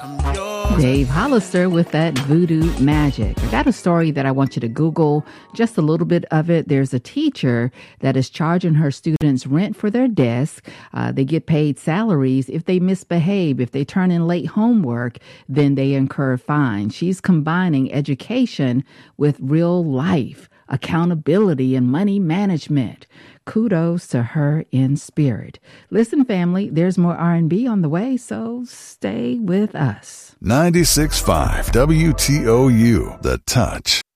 Dave Hollister with that voodoo magic. I got a story that I want you to Google, just a little bit of it. There's a teacher that is charging her students rent for their desk. They get paid salaries. If they misbehave, if they turn in late homework, then they incur fines. She's combining education with real life, accountability, and money management. Kudos to her in spirit. Listen, family, there's more R&B on the way, so stay with us. 96.5 WTOU, The Touch.